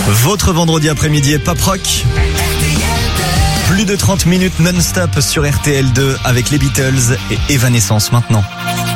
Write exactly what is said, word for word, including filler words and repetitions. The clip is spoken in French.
Votre vendredi après-midi est pop rock. Plus de trente minutes non-stop sur R T L deux avec les Beatles et Evanescence maintenant.